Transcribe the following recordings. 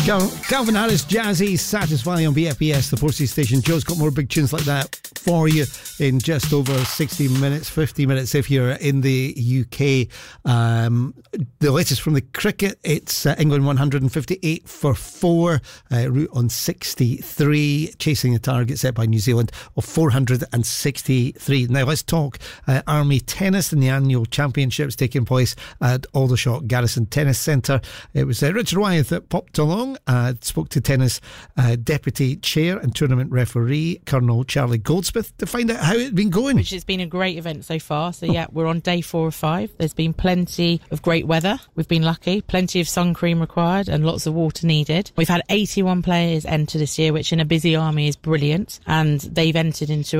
Calvin Harris, Jazzy, Satisfy on BFBS, the Portsea station. Joe's got more big tunes like that for you in just over 60 minutes, 50 minutes if you're in the UK. The latest from the cricket, it's England 158 for 4, route on 63, chasing the target set by New Zealand of 463. Now let's talk Army tennis and the annual championships taking place at Aldershot Garrison Tennis Centre. It was Richard Wyeth that popped along, spoke to tennis deputy chair and tournament referee Colonel Charlie Goldsmith to find out how it's been going. Which has been a great event so far. So yeah, we're on day 4 of 5. There's been plenty of great weather. We've been lucky. Plenty of sun cream required and lots of water needed. We've had 81 players enter this year, which in a busy army is brilliant. And they've entered into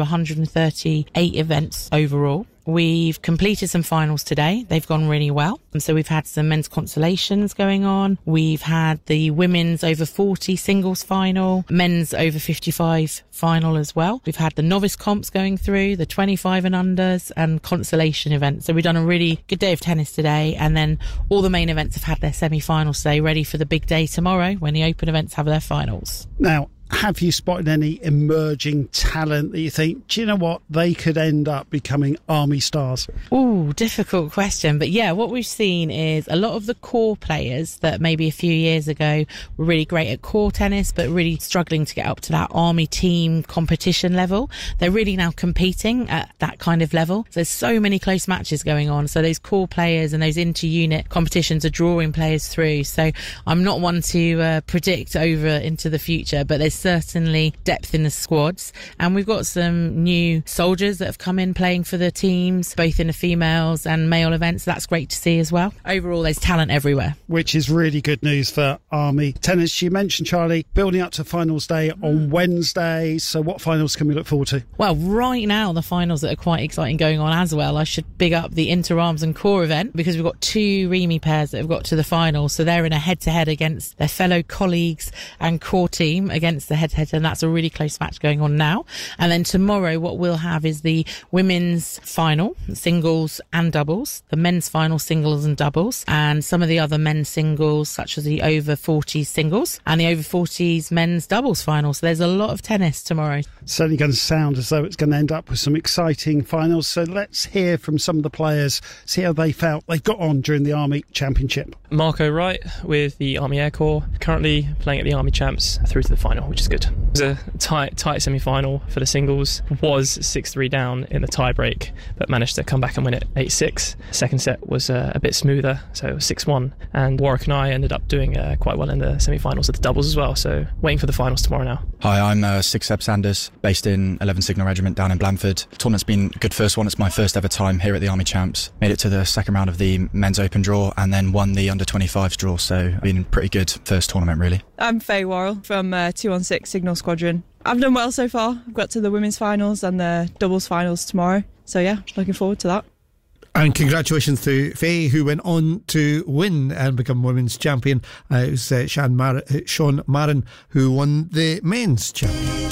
138 events overall. We've completed some finals today. They've gone really well. And so we've had some men's consolations going on. We've had the women's over 40 singles final, men's over 55 final as well. We've had the novice comps going through, the 25 and unders and consolation events. So we've done a really good day of tennis today. And then all the main events have had their semi-finals today, ready for the big day tomorrow when the open events have their finals. Now, have you spotted any emerging talent that you think, do you know what, they could end up becoming Army stars? Ooh, difficult question. But yeah, what we've seen is a lot of the core players that maybe a few years ago were really great at core tennis, but really struggling to get up to that Army team competition level. They're really now competing at that kind of level. So there's so many close matches going on. So those core players and those inter-unit competitions are drawing players through. So I'm not one to predict over into the future, but there's certainly depth in the squads, and we've got some new soldiers that have come in playing for the teams, both in the females and male events. That's great to see as well. Overall, there's talent everywhere, which is really good news for Army tennis. You mentioned, Charlie, building up to finals day on Wednesday, so what finals can we look forward to? Well, right now the finals that are quite exciting going on as well. I should big up the inter-arms and core event, because we've got 2 Remy pairs that have got to the finals, so they're in a head-to-head against their fellow colleagues and core team against the head-to-head, and that's a really close match going on now. And then tomorrow what we'll have is the women's final, singles and doubles, the men's final, singles and doubles, and some of the other men's singles such as the over 40s singles and the over 40s men's doubles final. So there's a lot of tennis tomorrow. Certainly going to sound as though it's going to end up with some exciting finals. So let's hear from some of the players, see how they felt they got on during the Army Championship. Marco Wright with the Army Air Corps, currently playing at the Army Champs through to the final, which is good. It was a tight semi-final for the singles. Was 6-3 down in the tie-break, but managed to come back and win it 8-6. Second set was a bit smoother, so it was 6-1. And Warwick and I ended up doing quite well in the semi-finals of the doubles as well, so waiting for the finals tomorrow now. Hi, I'm Six Seb Sanders, based in 11 Signal Regiment down in Blandford. The tournament's been a good first one. It's my first ever time here at the Army Champs. Made it to the second round of the men's open draw and then won the under 25s draw, so been a pretty good first tournament really. I'm Faye Worrell from 216 Signal Squadron. I've done well so far. I've got to the women's finals and the doubles finals tomorrow, so yeah, looking forward to that. And congratulations to Faye, who went on to win and become women's champion. It was Sean Marin who won the men's champion.